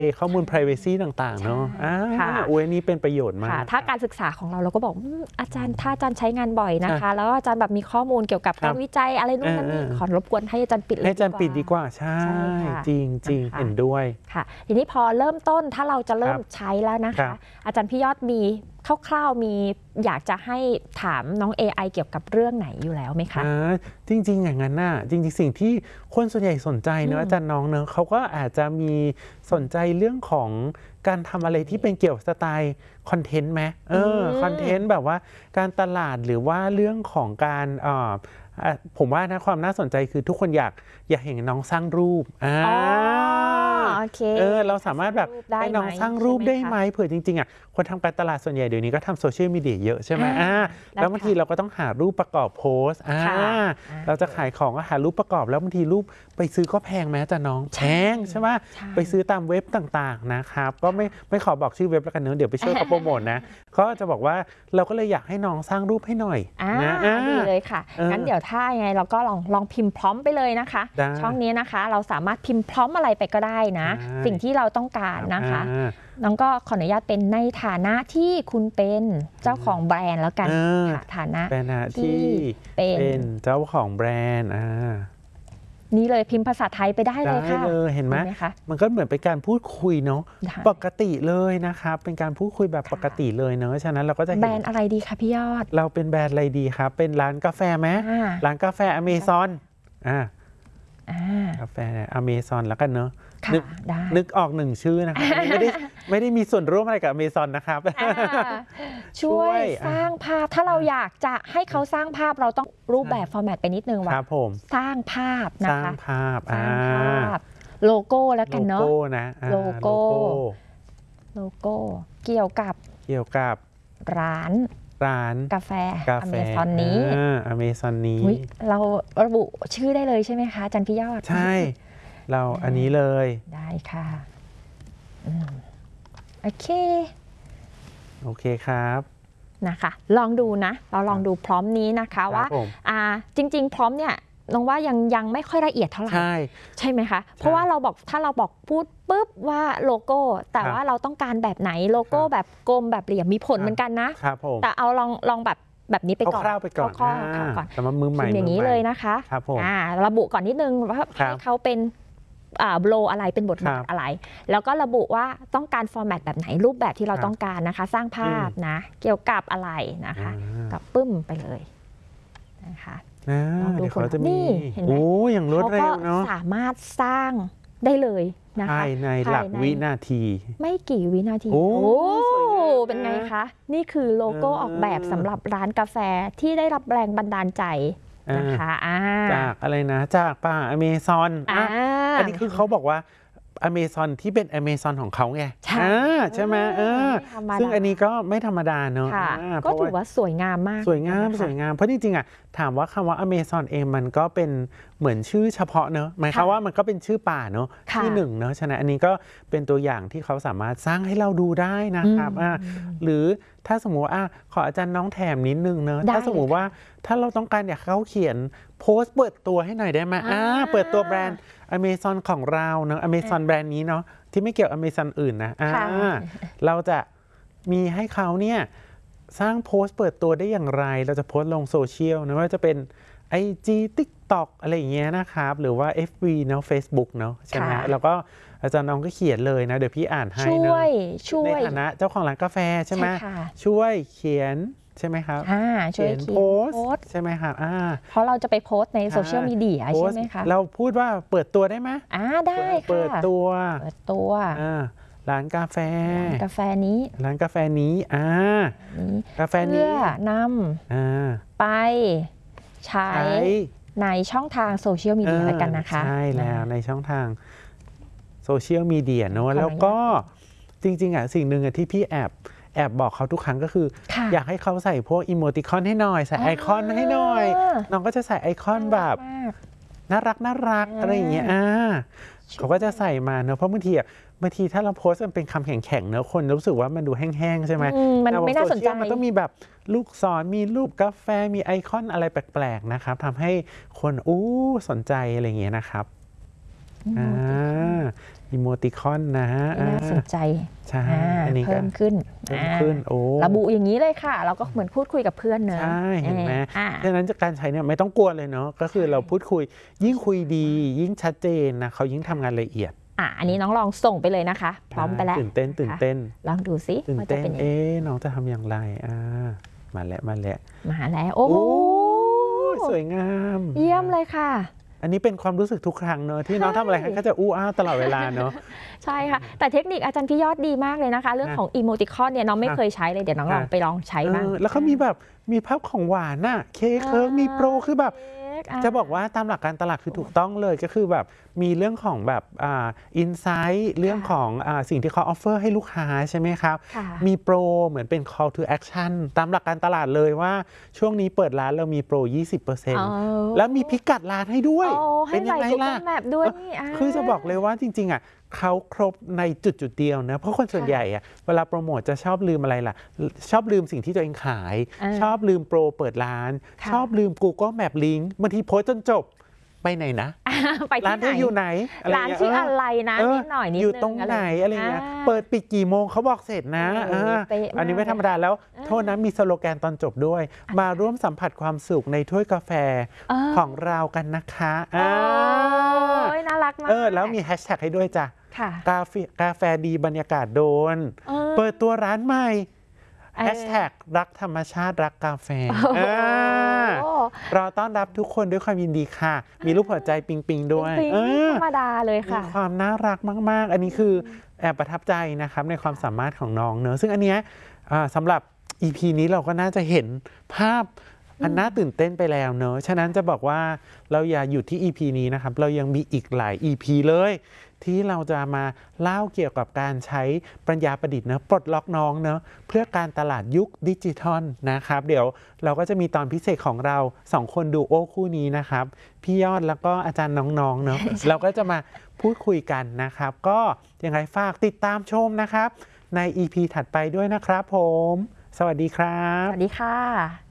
ข้อมูล privacy ต่างๆเนาะอุ้ยนี่เป็นประโยชน์มากถ้าการศึกษาของเราก็บอกอาจารย์ถ้าอาจารย์ใช้งานบ่อยนะคะแล้วอาจารย์แบบมีข้อมูลเกี่ยวกับการวิจัยอะไรนู่นนั่นนี่ขอรบกวนให้อาจารย์ปิดเลยให้อาจารย์ปิดดีกว่าใช่จริงๆเห็นด้วยค่ะทีนี้พอเริ่มต้นถ้าเราจะเริ่มใช้แล้วนะคะอาจารย์พี่ยอดมีคร่าวๆมีอยากจะให้ถามน้อง AI เกี่ยวกับเรื่องไหนอยู่แล้วไหมคะจริงๆอย่างนั้นน่ะจริงๆสิ่งที่คนส่วนใหญ่สนใจเนอะอาจารย์น้องเนอะเขาก็อาจจะมีสนใจเรื่องของการทำอะไรที่เป็นเกี่ยวกับสไตล์คอนเทนต์ไหมคอนเทนต์แบบว่าการตลาดหรือว่าเรื่องของการผมว่านะความน่าสนใจคือทุกคนอยากเห็นน้องสร้างรูปโอเคเราสามารถแบบให้น้องสร้างรูปได้ไหมเผื่อจริงๆคนทำการตลาดส่วนใหญ่เดี๋ยวนี้ก็ทำโซเชียลมีเดียเยอะใช่ไหมแล้วบางทีเราก็ต้องหารูปประกอบโพสเราจะขายของก็หารูปประกอบแล้วบางทีรูปไปซื้อก็แพงแม้จะน้องแพงใช่ไหมไปซื้อตามเว็บต่างๆนะครับก็ไม่ขอบอกชื่อเว็บแล้วกันเนอะเดี๋ยวไปช่วยเขาโปรโมทนะก็จะบอกว่าเราก็เลยอยากให้น้องสร้างรูปให้หน่อยนะดีเลยค่ะงั้นเดี๋ยวถ้ายังไงเราก็ลองพิมพ์พร้อมไปเลยนะคะช่องนี้นะคะเราสามารถพิมพ์พร้อมอะไรไปก็ได้นะสิ่งที่เราต้องการนะคะน้องก็ขออนุญาตเป็นในฐานะที่คุณเป็นเจ้าของแบรนด์แล้วกันฐานะที่เป็นเจ้าของแบรนด์นี่เลยพิมพ์ภาษาไทยไปได้เลยค่ะเห็นไหมมันก็เหมือนเป็นการพูดคุยเนาะปกติเลยนะครับเป็นการพูดคุยแบบปกติเลยเนาะฉะนั้นเราก็จะแบรนด์อะไรดีคะพี่ยอดเราเป็นแบรนด์อะไรดีครับเป็นร้านกาแฟไหมร้านกาแฟอเมซอนกาแฟอเมซอนแล้วกันเนาะนึกออกหนึ่งชื่อนะครับไม่ได้มีส่วนร่วมอะไรกับอเมซอนนะครับช่วยสร้างภาพถ้าเราอยากจะให้เขาสร้างภาพเราต้องรูปแบบฟอร์แมตไปนิดนึงว่าสร้างภาพนะคะสร้างภาพโลโก้แล้วกันเนาะโลโก้เกี่ยวกับร้านกาแฟอเมซอนนี้เราระบุชื่อได้เลยใช่ไหมคะอาจารย์พี่ยอดใช่เราอันนี้เลยได้ค่ะโอเคครับนะคะลองดูนะเราลองดูพร้อมนี้นะคะว่าจริงๆพร้อมเนี่ยน้องว่ายังไม่ค่อยละเอียดเท่าไหร่ใช่ไหมคะเพราะว่าถ้าเราบอกพูดปุ๊บว่าโลโก้แต่ว่าเราต้องการแบบไหนโลโก้แบบกลมแบบเหลี่ยมมีผลเหมือนกันนะแต่เอาลองแบบนี้ไปก่อนคร่าวๆไปก่อนแต่ว่ามือใหม่อย่างนี้เลยนะคะระบุก่อนนิดนึงว่าให้เขาเป็นโบลอะไรเป็นบทบาทอะไรแล้วก็ระบุว่าต้องการฟอร์แมตแบบไหนรูปแบบที่เราต้องการนะคะสร้างภาพนะเกี่ยวกับอะไรนะคะกับปึ้มไปเลยนะคะลองดูผลนี่เห็นไหมอย่างรวดเร็วเนาะสามารถสร้างได้เลยนะคะภายในหลักวินาทีไม่กี่วินาทีเป็นไงคะนี่คือโลโก้ออกแบบสำหรับร้านกาแฟที่ได้รับแรงบันดาลใจนะคะจากอะไรนะจากป่าอเมซอนอันนี้คือเขาบอกว่าอเมซอนที่เป็นอเมซอนของเขาไงใช่ไหมซึ่งอันนี้ก็ไม่ธรรมดาเนอะก็ถือว่าสวยงามมากสวยงามเพราะจริงๆถามว่าคำว่าอเมซอนเองมันก็เป็นเหมือนชื่อเฉพาะเนอะหมายความว่ามันก็เป็นชื่อป่าเนอะที่หนึ่งเนอะฉะนั้นอันนี้ก็เป็นตัวอย่างที่เขาสามารถสร้างให้เราดูได้นะครับหรือถ้าสมมติว่าขออาจารย์น้องแถมนิดนึงเนอะถ้าสมมติว่าถ้าเราต้องการอยากเขาเขียนโพสต์เปิดตัวให้หน่อยได้ไหมเปิดตัวแบรนด์อเมซอนของเราเนอะอเมซอนแบรนด์นี้เนาะที่ไม่เกี่ยวอเมซอนอื่นนะเราจะมีให้เขาเนี่ยสร้างโพสต์เปิดตัวได้อย่างไรเราจะโพสต์ลงโซเชียลนะว่าจะเป็น IG TikTok อะไรอย่างเงี้ยนะครับหรือว่า FB เนาะ Facebook เนาะใช่ไหมแล้วก็อาจารย์น้องก็เขียนเลยนะเดี๋ยวพี่อ่านให้เนาะในฐานะเจ้าของร้านกาแฟใช่ไหมช่วยเขียนใช่ไหมครับช่วยโพสใช่ไหมครับเพราะเราจะไปโพสในโซเชียลมีเดียใช่ไหมคะเราพูดว่าเปิดตัวได้ไหมได้ค่ะเปิดตัวร้านกาแฟนี้ร้านกาแฟนี้กาแฟนี้เพื่อนำไปใช้ในช่องทางโซเชียลมีเดียกันนะคะใช่แล้วในช่องทางโซเชียลมีเดียเนอะแล้วก็จริงๆสิ่งหนึ่งที่พี่แอบบอกเขาทุกครั้งก็คืออยากให้เขาใส่พวกอีโมติคอนให้หน่อยใส่ไอคอนให้หน่อยน้องก็จะใส่ไอคอนแบบน่ารักอะไรอย่างเงี้ยเขาก็จะใส่มาเนอะเพราะบางทีถ้าเราโพสต์มันเป็นคำแข็งๆเนอะคนรู้สึกว่ามันดูแห้งๆใช่ไหมมันไม่น่าสนใจมันต้องมีแบบลูกศรมีรูปกาแฟมีไอคอนอะไรแปลกๆนะครับทำให้คนสนใจอะไรอย่างเงี้ยนะครับอีโมติคอนนะฮะน่าสนใจใช่อันนี้เพิ่มขึ้นโอ้ระบุอย่างนี้เลยค่ะเราก็เหมือนพูดคุยกับเพื่อนเนอะใช่เห็นไหมดังนั้นจากการใช้เนี่ยไม่ต้องกลัวเลยเนาะก็คือเราพูดคุยยิ่งคุยดียิ่งชัดเจนนะเขายิ่งทำงานละเอียดอันนี้น้องลองส่งไปเลยนะคะพร้อมไปแล้วตื่นเต้นลองดูสิตื่นเต้นน้องจะทำอย่างไรมาแล้วโอ้โหสวยงามเยี่ยมเลยค่ะอันนี้เป็นความรู้สึกทุกครั้งเนอะที่น้องทำอะไรก็จะอู้อ้าตลอดเวลาเนอะใช่ค่ะแต่เทคนิคอาจารย์พี่ยอดดีมากเลยนะคะเรื่องของอีโมติคอนเนี่ยน้องไม่เคยใช้เลยเดี๋ยวน้องลองไปลองใช้บ้างแล้วเขามีภาพของหวานน่ะเค้กมีโปรคือแบบจะบอกว่าตามหลักการตลาดคือถูกต้องเลยก็คือแบบมีเรื่องของแบบอินไซต์เรื่องของสิ่งที่เขาออฟเฟอร์ให้ลูกค้าใช่ไหมครับมีโปรเหมือนเป็น call to action ตามหลักการตลาดเลยว่าช่วงนี้เปิดร้านเรามีโปร 20% แล้วมีพิกัดร้านให้ด้วยเป็นยังไงล่ะคือจะบอกเลยว่าจริงๆเขาครบในจุดเดียวนะเพราะคนส่วนใหญ่เวลาโปรโมทจะชอบลืมอะไรล่ะชอบลืมสิ่งที่ตัวเองขายชอบลืมโปรเปิดร้านชอบลืม Google Map Link บางทีโพสจนจบไปไหนนะร้านที่อยู่ไหนร้านที่อะไรนะนิดหน่อยนิดนึงอยู่ตรงไหนอะไรเงี้ยเปิดปิดกี่โมงเขาบอกเสร็จนะอันนี้ไม่ธรรมดาแล้วโทษนะมีสโลแกนตอนจบด้วยมาร่วมสัมผัสความสุขในถ้วยกาแฟของเรากันนะคะน่ารักมากแล้วมีแฮชแท็กให้ด้วยจ้ะกาแฟดีบรรยากาศโดนเปิดตัวร้านใหม่แฮชแท็กรักธรรมชาติรักกาแฟรอต้อนรับทุกคนด้วยความยินดีค่ะมีรูปหัวใจปิงด้วยธรรมดาเลยค่ะมีความน่ารักมากๆอันนี้คือแอบประทับใจนะครับในความสามารถของน้องเนอะซึ่งอันเนี้ยสำหรับ EP นี้เราก็น่าจะเห็นภาพอันน่าตื่นเต้นไปแล้วเนอะฉะนั้นจะบอกว่าเราอย่าหยุดที่ EP นี้นะครับเรายังมีอีกหลาย EP เลยที่เราจะมาเล่าเกี่ยวกับการใช้ปัญญาประดิษฐ์เนอะปลดล็อกน้องเนอะเพื่อการตลาดยุคดิจิทัลนะครับเดี๋ยวเราก็จะมีตอนพิเศษของเรา2คนดูโอคู่นี้นะครับพี่ยอดแล้วก็อาจารย์น้องๆเนอะเราก็จะมาพูดคุยกันนะครับก็ยังไงฝากติดตามชมนะครับใน EP ถัดไปด้วยนะครับผมสวัสดีครับสวัสดีค่ะ